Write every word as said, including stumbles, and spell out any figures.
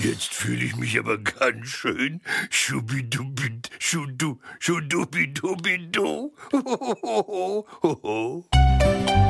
Jetzt fühle ich mich aber ganz schön schubidubid, schudu, schudubidubidu. Hohoho, hoho.